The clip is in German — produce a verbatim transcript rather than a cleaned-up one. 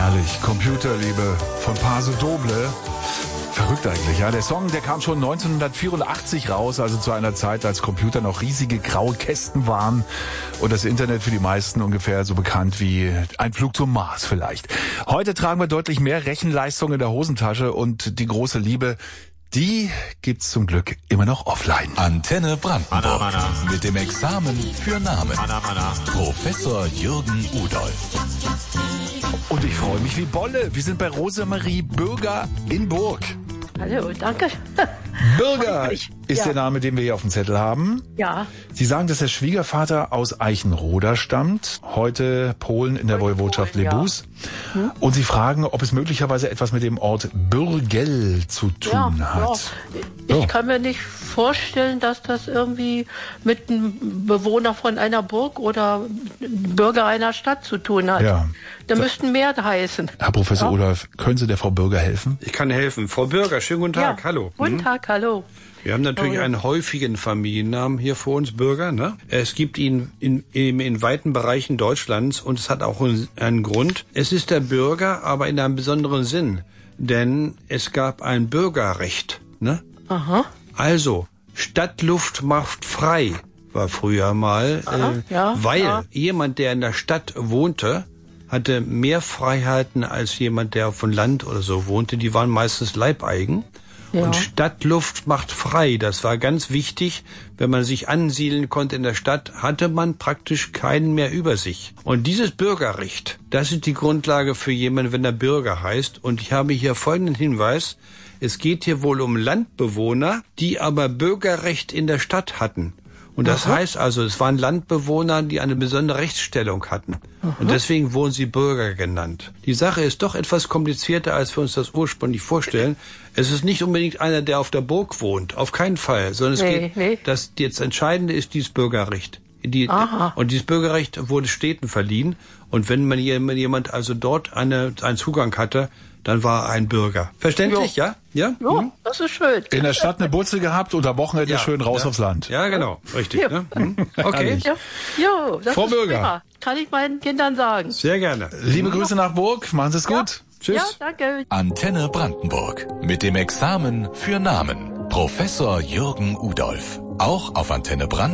Herrlich, Computerliebe von Paso Doble. Verrückt eigentlich, ja. Der Song, der kam schon neunzehnhundertvierundachtzig raus, also zu einer Zeit, als Computer noch riesige graue Kästen waren und das Internet für die meisten ungefähr so bekannt wie ein Flug zum Mars vielleicht. Heute tragen wir deutlich mehr Rechenleistung in der Hosentasche und die große Liebe, die gibt's zum Glück immer noch offline. Antenne Brandenburg Mana, mana. mit dem Examen für Namen. Mana, mana. Professor Jürgen Udolf. Und ich freue mich wie Bolle. Wir sind bei Rosemarie Bürger in Burg. Hallo, danke. Bürger Ich- ist ja. der Name, den wir hier auf dem Zettel haben. Ja, Sie sagen, dass der Schwiegervater aus Eichenroda stammt, heute Polen in der Heute Woiwodschaft Polen, ja. Lebus. Und Sie fragen, ob es möglicherweise etwas mit dem Ort Bürgel zu tun ja, ja. hat. Ich So. kann mir nicht vorstellen, dass das irgendwie mit einem Bewohner von einer Burg oder einem Bürger einer Stadt zu tun hat. Ja. Da müssten mehr heißen. Herr Professor Ja. Udolf, können Sie der Frau Bürger helfen? Ich kann helfen. Frau Bürger, schönen guten Tag. Ja. Hallo. Guten Hm? Tag, hallo. Wir haben natürlich Oh ja. einen häufigen Familiennamen hier vor uns, Bürger. Ne? Es gibt ihn in, in, in weiten Bereichen Deutschlands und es hat auch einen, einen Grund. Es ist der Bürger, aber in einem besonderen Sinn. Denn es gab ein Bürgerrecht. Ne? Aha. Also, Stadtluft macht frei, war früher mal. Aha, äh, ja, weil ja. jemand, der in der Stadt wohnte, hatte mehr Freiheiten als jemand, der von Land oder so wohnte. Die waren meistens leibeigen. Ja. Und Stadtluft macht frei. Das war ganz wichtig. Wenn man sich ansiedeln konnte in der Stadt, hatte man praktisch keinen mehr über sich. Und dieses Bürgerrecht, das ist die Grundlage für jemanden, wenn er Bürger heißt. Und ich habe hier folgenden Hinweis. Es geht hier wohl um Landbewohner, die aber Bürgerrecht in der Stadt hatten. Und das Aha. heißt also, es waren Landbewohner, die eine besondere Rechtsstellung hatten. Und deswegen wurden sie Bürger genannt. Die Sache ist doch etwas komplizierter, als wir uns das ursprünglich vorstellen. Es ist nicht unbedingt einer, der auf der Burg wohnt. Auf keinen Fall. Sondern es Nee, geht, nee. das jetzt Entscheidende ist dieses Bürgerrecht. Die, Aha. und dieses Bürgerrecht wurde Städten verliehen. Und wenn man hier- wenn jemand also dort eine, einen Zugang hatte, dann war er ein Bürger. Verständlich, ja? Ja? Ja, Hm? das ist schön. In der Stadt eine Butze gehabt und am Wochenende Ja, schön raus ja. aufs Land. Ja, genau. Richtig. Ja. Ne? Hm? Okay. Herrlich. Ja, jo, das Frau ist Bürger. prima. Kann ich meinen Kindern sagen. Sehr gerne. Liebe Grüße nach Burg, machen Sie es gut. Tschüss. Ja, danke. Antenne Brandenburg mit dem Examen für Namen. Professor Jürgen Udolf. Auch auf Antenne Brandenburg.